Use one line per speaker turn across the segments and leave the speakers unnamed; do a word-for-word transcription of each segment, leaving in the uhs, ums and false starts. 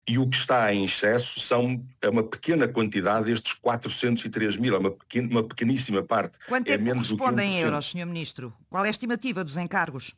E o que está em excesso são é uma pequena quantidade destes quatrocentos e três mil, é uma, pequena, uma pequeníssima parte.
Quanto
É
é que
menos do que
corresponde em
um por cento.
euros, senhor Ministro? Qual é a estimativa dos encargos?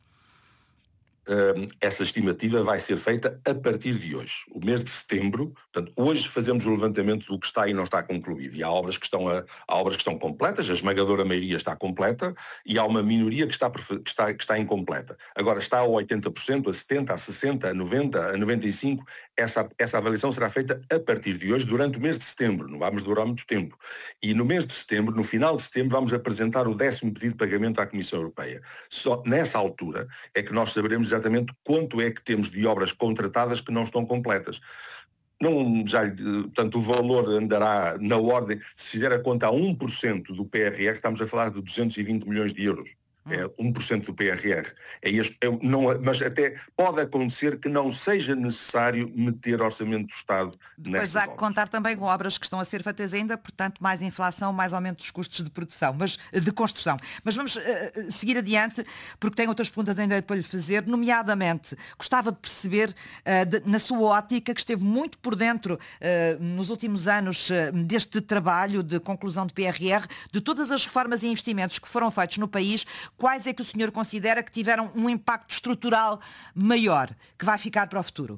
Uh, essa estimativa vai ser feita a partir de hoje. O mês de setembro, portanto, hoje fazemos o levantamento do que está e não está concluído. E há obras que estão, a, há obras que estão completas, a esmagadora maioria está completa, e há uma minoria que está, que está, que está incompleta. Agora está a oitenta por cento, a setenta por cento, a sessenta por cento, a noventa por cento, a noventa e cinco por cento. Essa, essa avaliação será feita a partir de hoje, durante o mês de setembro. Não vamos durar muito tempo. E no mês de setembro, no final de setembro, vamos apresentar o décimo pedido de pagamento à Comissão Europeia. Só nessa altura é que nós saberemos exatamente quanto é que temos de obras contratadas que não estão completas. Não, já, portanto, o valor andará na ordem, se fizer a conta a um por cento do P R R, estamos a falar de duzentos e vinte milhões de euros. É um por cento do P R R. É este, é, não, mas até pode acontecer que não seja necessário meter orçamento do Estado
Depois
nestas
há que
obras.
contar também com obras que estão a ser feitas ainda, portanto, mais inflação, mais aumento dos custos de produção, mas de construção. Mas vamos uh, seguir adiante, porque tenho outras perguntas ainda para lhe fazer, nomeadamente, gostava de perceber, uh, de, na sua ótica, que esteve muito por dentro uh, nos últimos anos uh, deste trabalho de conclusão do P R R, de todas as reformas e investimentos que foram feitos no país, quais é que o senhor considera que tiveram um impacto estrutural maior, que vai ficar para o futuro?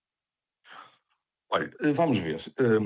Olha, vamos ver.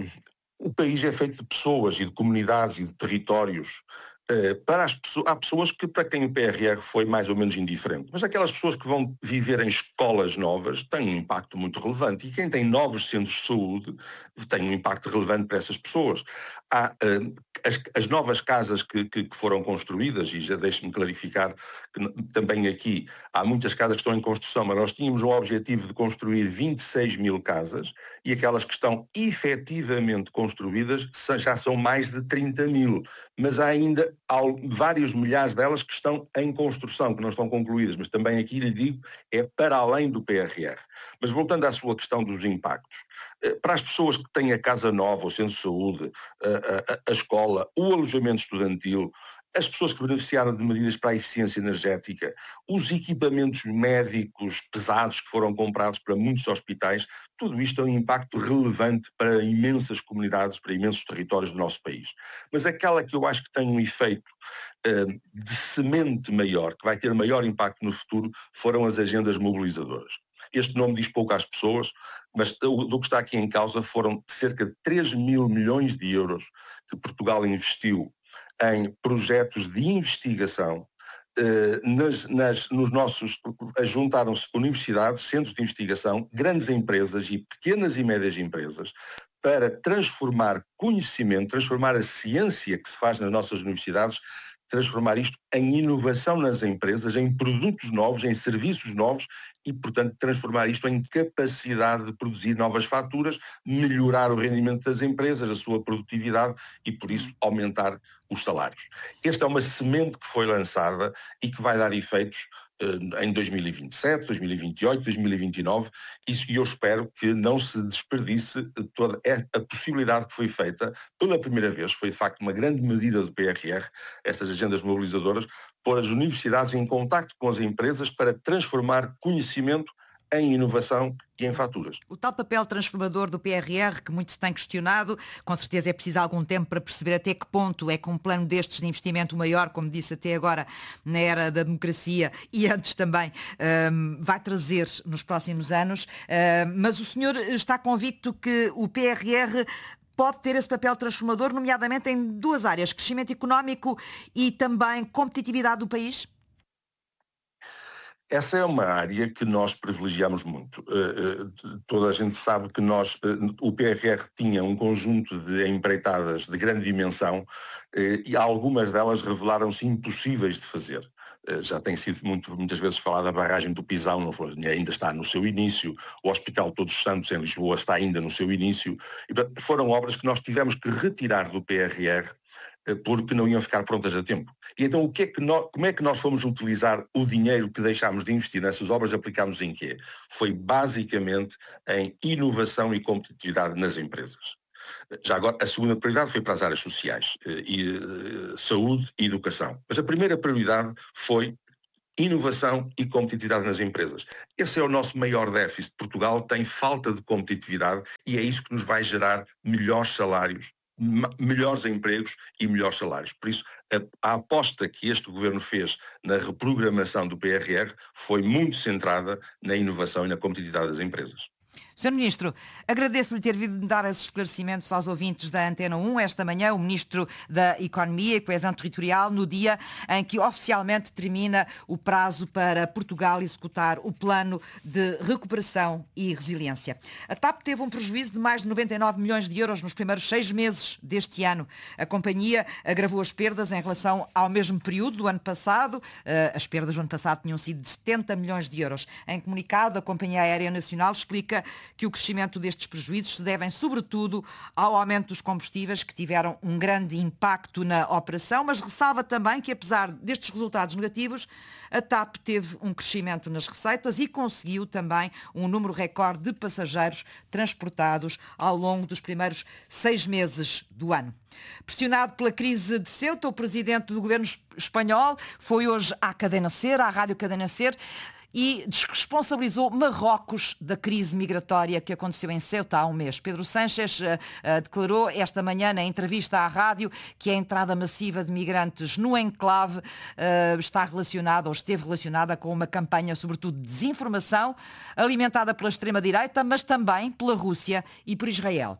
O país é feito de pessoas e de comunidades e de territórios. Para as pessoas, há pessoas que, para quem o P R R foi mais ou menos indiferente, mas aquelas pessoas que vão viver em escolas novas têm um impacto muito relevante, e quem tem novos centros de saúde tem um impacto relevante para essas pessoas. Há uh, as, as novas casas que, que, que foram construídas, e já deixe-me clarificar que também aqui há muitas casas que estão em construção, mas nós tínhamos o objetivo de construir vinte e seis mil casas, e aquelas que estão efetivamente construídas já são mais de trinta mil, mas há ainda há vários milhares delas que estão em construção, que não estão concluídas, mas também aqui lhe digo, é para além do P R R. Mas voltando à sua questão dos impactos, para as pessoas que têm a casa nova, o centro de saúde, a, a, a escola, o alojamento estudantil, as pessoas que beneficiaram de medidas para a eficiência energética, os equipamentos médicos pesados que foram comprados para muitos hospitais, tudo isto é um impacto relevante para imensas comunidades, para imensos territórios do nosso país. Mas aquela que eu acho que tem um efeito uh, de semente maior, que vai ter maior impacto no futuro, foram as agendas mobilizadoras. Este nome diz pouco às pessoas, mas do que está aqui em causa foram cerca de três mil milhões de euros que Portugal investiu em projetos de investigação, eh, nas, nas, nos nossos, juntaram-se universidades, centros de investigação, grandes empresas e pequenas e médias empresas, para transformar conhecimento, transformar a ciência que se faz nas nossas universidades, transformar isto em inovação nas empresas, em produtos novos, em serviços novos e, portanto, transformar isto em capacidade de produzir novas faturas, melhorar o rendimento das empresas, a sua produtividade e, por isso, aumentar os salários. Esta é uma semente que foi lançada e que vai dar efeitos em dois mil e vinte e sete, dois mil e vinte e oito, dois mil e vinte e nove, e eu espero que não se desperdice toda a possibilidade que foi feita pela primeira vez, foi de facto uma grande medida do P R R, estas agendas mobilizadoras, pôr as universidades em contacto com as empresas para transformar conhecimento em inovação e em faturas.
O tal papel transformador do P R R, que muito se tem questionado, com certeza é preciso algum tempo para perceber até que ponto é que um plano destes de investimento maior, como disse até agora, na era da democracia e antes também, um, vai trazer nos próximos anos. Uh, mas o senhor está convicto que o P R R pode ter esse papel transformador, nomeadamente em duas áreas, crescimento económico e também competitividade do país?
Essa é uma área que nós privilegiamos muito. Uh, uh, toda a gente sabe que nós, uh, o P R R tinha um conjunto de empreitadas de grande dimensão uh, e algumas delas revelaram-se impossíveis de fazer. Uh, já tem sido muito, muitas vezes falada a barragem do Pisão, não foi, ainda está no seu início, o Hospital Todos os Santos em Lisboa está ainda no seu início. E, portanto, foram obras que nós tivemos que retirar do P R R porque não iam ficar prontas a tempo. E então o que é que nós, como é que nós fomos utilizar o dinheiro que deixámos de investir nessas obras, aplicámos em quê? Foi basicamente em inovação e competitividade nas empresas. Já agora, a segunda prioridade foi para as áreas sociais, e, saúde e educação. Mas a primeira prioridade foi inovação e competitividade nas empresas. Esse é o nosso maior déficit. Portugal tem falta de competitividade e é isso que nos vai gerar melhores salários, melhores empregos e melhores salários. Por isso, a, a aposta que este governo fez na reprogramação do P R R foi muito centrada na inovação e na competitividade das empresas.
senhor Ministro, agradeço-lhe ter vindo dar esses esclarecimentos aos ouvintes da Antena um esta manhã, o Ministro da Economia e Coesão Territorial, no dia em que oficialmente termina o prazo para Portugal executar o plano de recuperação e resiliência. A TAP teve um prejuízo de mais de noventa e nove milhões de euros nos primeiros seis meses deste ano. A companhia agravou as perdas em relação ao mesmo período do ano passado. As perdas do ano passado tinham sido de setenta milhões de euros. Em comunicado, a Companhia Aérea Nacional explica que o crescimento destes prejuízos se devem sobretudo ao aumento dos combustíveis, que tiveram um grande impacto na operação, mas ressalva também que, apesar destes resultados negativos, a TAP teve um crescimento nas receitas e conseguiu também um número recorde de passageiros transportados ao longo dos primeiros seis meses do ano. Pressionado pela crise de Ceuta, o presidente do governo espanhol foi hoje à Cadena Ser, à Rádio Cadena Ser, e desresponsabilizou Marrocos da crise migratória que aconteceu em Ceuta há um mês. Pedro Sánchez uh, uh, declarou esta manhã na entrevista à rádio que a entrada massiva de migrantes no enclave uh, está relacionada ou esteve relacionada com uma campanha, sobretudo de desinformação, alimentada pela extrema-direita, mas também pela Rússia e por Israel.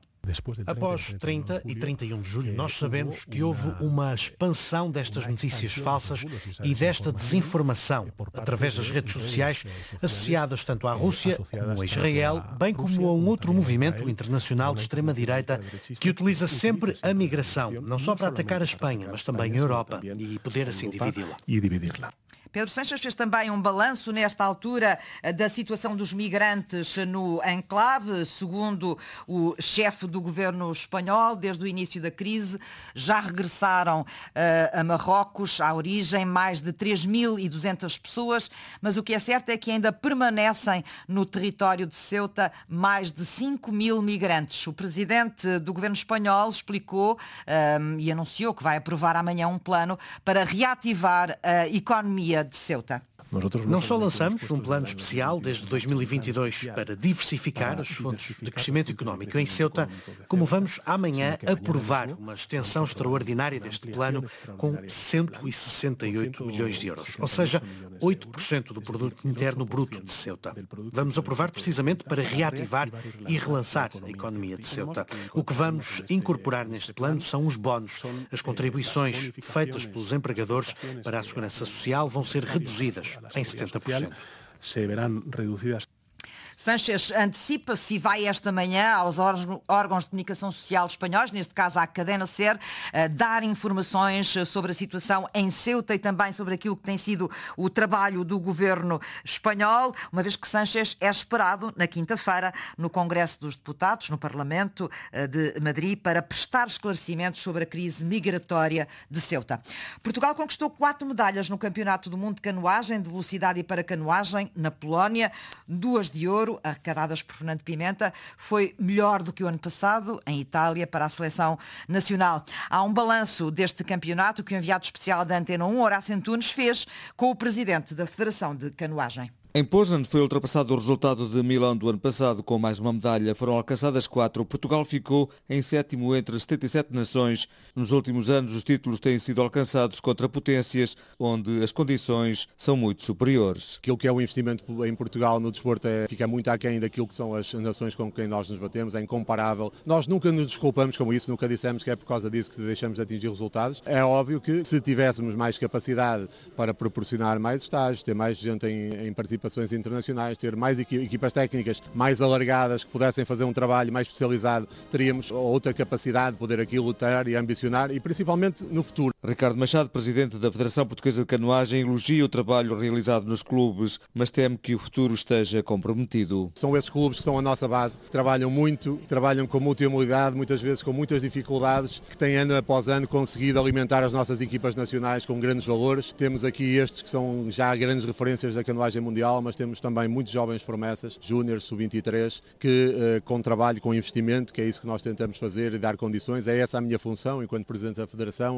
Após trinta e trinta e um de julho, nós sabemos que houve uma expansão destas notícias falsas e desta desinformação através das redes sociais associadas tanto à Rússia como a Israel, bem como a um outro movimento internacional de extrema-direita que utiliza sempre a migração, não só para atacar a Espanha, mas também a Europa e poder assim dividi-la.
Pedro Sánchez fez também um balanço nesta altura da situação dos migrantes no enclave. Segundo o chefe do governo espanhol, desde o início da crise, já regressaram uh, a Marrocos, à origem, mais de três mil e duzentas pessoas, mas o que é certo é que ainda permanecem no território de Ceuta mais de cinco mil migrantes. O presidente do governo espanhol explicou um, e anunciou que vai aprovar amanhã um plano para reativar a economia de Ceuta.
Não só lançamos um plano especial desde dois mil e vinte e dois para diversificar as fontes de crescimento económico em Ceuta, como vamos amanhã aprovar uma extensão extraordinária deste plano com cento e sessenta e oito milhões de euros, ou seja, oito por cento do produto interno bruto de Ceuta. Vamos aprovar precisamente para reativar e relançar a economia de Ceuta. O que vamos incorporar neste plano são os bónus. As contribuições feitas pelos empregadores para a segurança social vão ser reduzidas em setenta por cento.
Se verán reducidas.
Sánchez antecipa-se e vai esta manhã aos órgãos de comunicação social espanhóis, neste caso à Cadena Ser, dar informações sobre a situação em Ceuta e também sobre aquilo que tem sido o trabalho do governo espanhol, uma vez que Sánchez é esperado na quinta-feira no Congresso dos Deputados, no Parlamento de Madrid, para prestar esclarecimentos sobre a crise migratória de Ceuta. Portugal conquistou quatro medalhas no Campeonato do Mundo de Canoagem, de velocidade e para canoagem, na Polónia, duas de ouro, arrecadadas por Fernando Pimenta. Foi melhor do que o ano passado em Itália para a seleção nacional. Há um balanço deste campeonato que o enviado especial da Antena um, Horácio Antunes, fez com o presidente da Federação de Canoagem.
Em Poznan foi ultrapassado o resultado de Milão do ano passado, com mais uma medalha. Foram alcançadas quatro. Portugal ficou em sétimo entre setenta e sete nações. Nos últimos anos, os títulos têm sido alcançados contra potências, onde as condições são muito superiores.
Aquilo que é o investimento em Portugal no desporto é, fica muito aquém daquilo que são as nações com quem nós nos batemos, é incomparável. Nós nunca nos desculpamos com isso, nunca dissemos que é por causa disso que deixamos de atingir resultados. É óbvio que se tivéssemos mais capacidade para proporcionar mais estágios, ter mais gente em, em participação internacionais, ter mais equipas técnicas mais alargadas que pudessem fazer um trabalho mais especializado, teríamos outra capacidade de poder aqui lutar e ambicionar e principalmente no futuro.
Ricardo Machado, presidente da Federação Portuguesa de Canoagem, elogia o trabalho realizado nos clubes, mas teme que o futuro esteja comprometido.
São esses clubes que são a nossa base, que trabalham muito, que trabalham com muita humildade, muitas vezes com muitas dificuldades, que têm ano após ano conseguido alimentar as nossas equipas nacionais com grandes valores. Temos aqui estes que são já grandes referências da canoagem mundial, mas temos também muitos jovens promessas, júniores, sub vinte e três, que com trabalho, com investimento, que é isso que nós tentamos fazer e dar condições. É essa a minha função enquanto Presidente da Federação, é para isso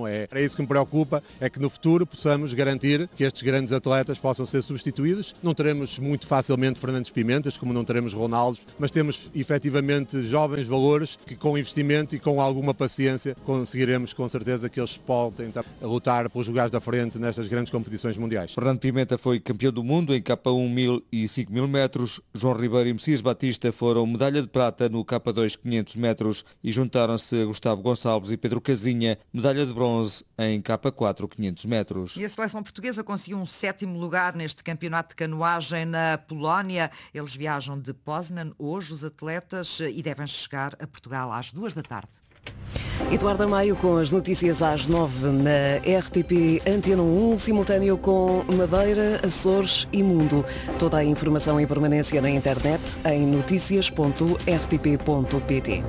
isso que me preocupa é que no futuro possamos garantir que estes grandes atletas possam ser substituídos. Não teremos muito facilmente Fernandes Pimentas, como não teremos Ronaldo, mas temos efetivamente jovens valores que com investimento e com alguma paciência conseguiremos com certeza que eles podem estar a lutar pelos lugares da frente nestas grandes competições mundiais.
Fernando Pimenta foi campeão do mundo em K um mil e cinco mil metros. João Ribeiro e Messias Batista foram medalha de prata no K dois quinhentos metros e juntaram-se a Gustavo Gonçalves e Pedro Casinha, medalha de bronze em K quatro quinhentos metros.
E a seleção portuguesa conseguiu um sétimo lugar neste campeonato de canoagem na Polónia. Eles viajam de Poznan hoje, os atletas, e devem chegar a Portugal às duas da tarde.
Eduardo Maio com as notícias às nove na R T P Antena um, simultâneo com Madeira, Açores e Mundo. Toda a informação em permanência na internet em noticias ponto r t p ponto p t.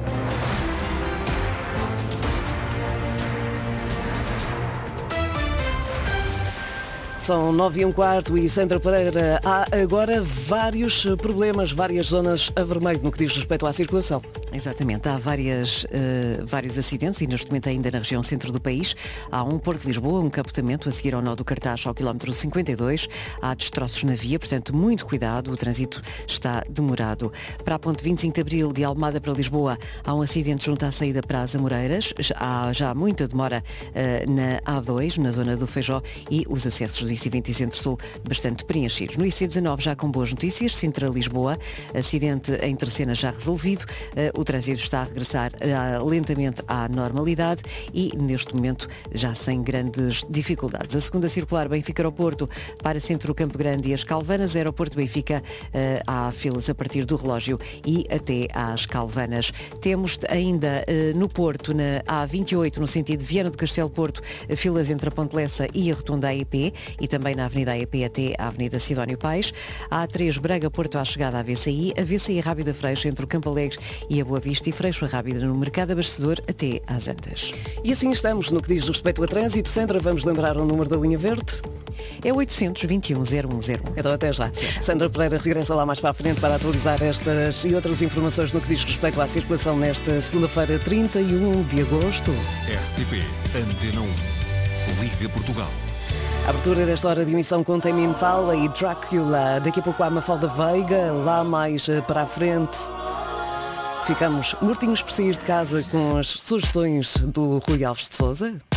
São nove e um quarto e Sandra Pereira, há agora vários problemas, várias zonas a vermelho no que diz respeito à circulação.
Exatamente, há várias, uh, vários acidentes e neste momento ainda na região centro do país. Há um Porto de Lisboa, um capotamento a seguir ao nó do Cartaz ao quilómetro cinquenta e dois. Há destroços na via, portanto muito cuidado, o trânsito está demorado. Para a ponte vinte e cinco de Abril de Almada para Lisboa, há um acidente junto à saída para as Amoreiras. Há já muita demora uh, na A dois, na zona do Feijó, e os acessos do I C vinte e Centro-Sul bastante preenchidos. No I C dezanove já com boas notícias, Sintra-Lisboa, acidente em Terceira já resolvido, o trânsito está a regressar lentamente à normalidade e neste momento já sem grandes dificuldades. A segunda circular Benfica-Aeroporto para Centro Campo Grande e as Calvanas, Aeroporto Benfica, há filas a partir do relógio e até às Calvanas. Temos ainda no Porto, na A vinte e oito, no sentido Viana do Castelo Porto, filas entre a Ponte Lessa e a Rotunda A E P e também na Avenida A E P até à Avenida Sidónio Pais. A A3 Braga-Porto à chegada à V C I, a V C I Rábida Freixo entre o Campo Alegre e a Boa Vista e Freixo a Rábida no Mercado Abastecedor até às Antas.
E assim estamos no que diz respeito a trânsito. Sandra, vamos lembrar o número da linha verde?
É oitocentos, vinte e um, zero um zero um.
Então até já. Sandra Pereira regressa lá mais para a frente para atualizar estas e outras informações no que diz respeito à circulação nesta segunda-feira, trinta e um de agosto.
R T P Antena um. Liga Portugal.
A abertura desta hora de emissão com Tame Impala e Drácula. Daqui a pouco há Mafalda Veiga, lá mais para a frente. Ficamos mortinhos por sair de casa com as sugestões do Rui Alves de Sousa.